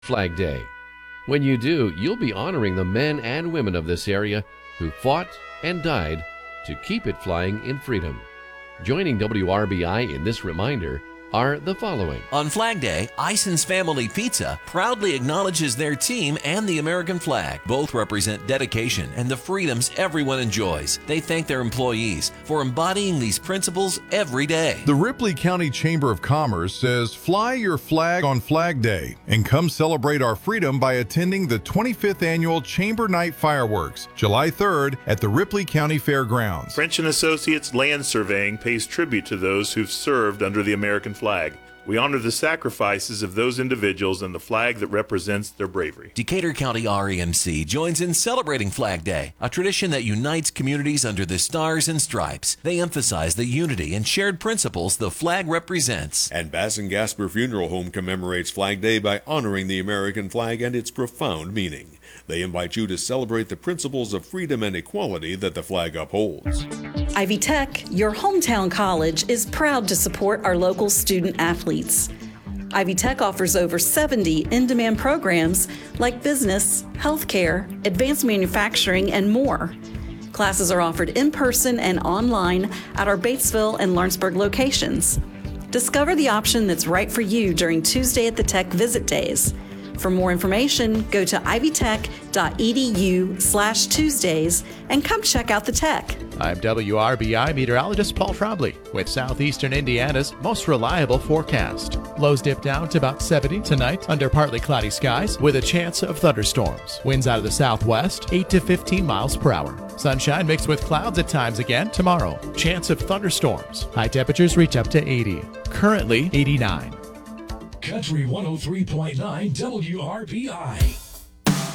Flag Day. When you do, you'll be honoring the men and women of this area who fought and died to keep it flying in freedom. Joining WRBI in this reminder are the following. On Flag Day, Ison's Family Pizza proudly acknowledges their team and the American flag. Both represent dedication and the freedoms everyone enjoys. They thank their employees for embodying these principles every day. The Ripley County Chamber of Commerce says fly your flag on Flag Day and come celebrate our freedom by attending the 25th Annual Chamber Night Fireworks, July 3rd at the Ripley County Fairgrounds. French & Associates Land Surveying pays tribute to those who've served under the American flag. We honor the sacrifices of those individuals and the flag that represents their bravery. Decatur County REMC joins in celebrating Flag Day, a tradition that unites communities under the stars and stripes. They emphasize the unity and shared principles the flag represents. And Bass and Gasper Funeral Home commemorates Flag Day by honoring the American flag and its profound meaning. They invite you to celebrate the principles of freedom and equality that the flag upholds. Ivy Tech, your hometown college, is proud to support our local student athletes. Ivy Tech offers over 70 in-demand programs like business, healthcare, advanced manufacturing, and more. Classes are offered in person and online at our Batesville and Lawrenceburg locations. Discover the option that's right for you during Tuesday at the Tech Visit Days. For more information, go to ivytech.edu/Tuesdays and come check out the Tech. I'm WRBI meteorologist Paul Trombley with southeastern Indiana's most reliable forecast. Lows dip down to about 70 tonight under partly cloudy skies with a chance of thunderstorms. Winds out of the southwest, 8 to 15 miles per hour. Sunshine mixed with clouds at times again tomorrow. Chance of thunderstorms. High temperatures reach up to 80. Currently 89. Country 103.9 WRBI.